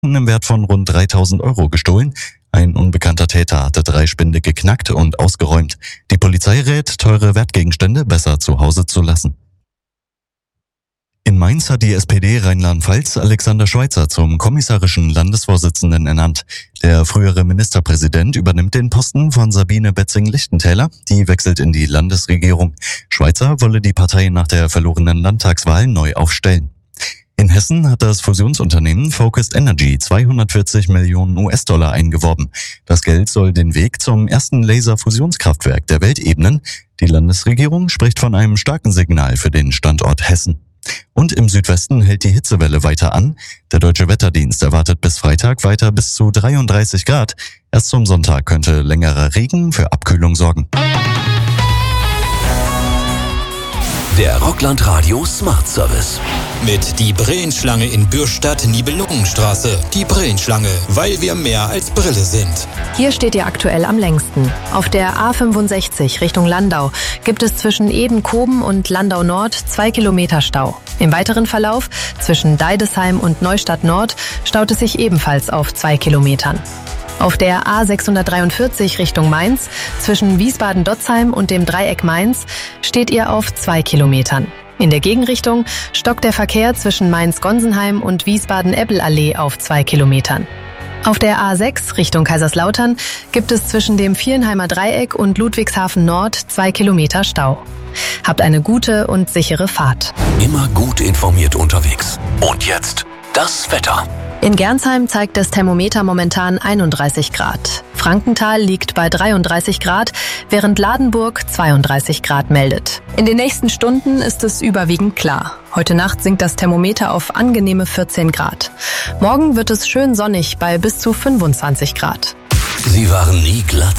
im Wert von rund 3.000 Euro gestohlen. Ein unbekannter Täter hatte 3 Spinde geknackt und ausgeräumt. Die Polizei rät, teure Wertgegenstände besser zu Hause zu lassen. In Mainz hat die SPD Rheinland-Pfalz Alexander Schweitzer zum kommissarischen Landesvorsitzenden ernannt. Der frühere Ministerpräsident übernimmt den Posten von Sabine Betzing-Lichtentäler. Die wechselt in die Landesregierung. Schweitzer wolle die Partei nach der verlorenen Landtagswahl neu aufstellen. In Hessen hat das Fusionsunternehmen Focused Energy 240 Millionen US-Dollar eingeworben. Das Geld soll den Weg zum ersten Laserfusionskraftwerk der Welt ebnen. Die Landesregierung spricht von einem starken Signal für den Standort Hessen. Und im Südwesten hält die Hitzewelle weiter an. Der Deutsche Wetterdienst erwartet bis Freitag weiter bis zu 33 Grad. Erst zum Sonntag könnte längerer Regen für Abkühlung sorgen. Der Rockland Radio Smart Service. Mit die Brillenschlange in Bürstadt-Nibelungenstraße. Die Brillenschlange, weil wir mehr als Brille sind. Hier steht ihr aktuell am längsten. Auf der A65 Richtung Landau gibt es zwischen Edenkoben und Landau Nord 2 Kilometer Stau. Im weiteren Verlauf zwischen Deidesheim und Neustadt Nord staut es sich ebenfalls auf 2 Kilometern. Auf der A643 Richtung Mainz zwischen Wiesbaden-Dotzheim und dem Dreieck Mainz steht ihr auf 2 Kilometern. In der Gegenrichtung stockt der Verkehr zwischen Mainz-Gonsenheim und Wiesbaden-Eppel-Allee auf 2 Kilometern. Auf der A6 Richtung Kaiserslautern gibt es zwischen dem Vierenheimer Dreieck und Ludwigshafen Nord 2 Kilometer Stau. Habt eine gute und sichere Fahrt. Immer gut informiert unterwegs. Und jetzt das Wetter. In Gernsheim zeigt das Thermometer momentan 31 Grad. Frankenthal liegt bei 33 Grad, während Ladenburg 32 Grad meldet. In den nächsten Stunden ist es überwiegend klar. Heute Nacht sinkt das Thermometer auf angenehme 14 Grad. Morgen wird es schön sonnig bei bis zu 25 Grad. Sie waren nie glatt,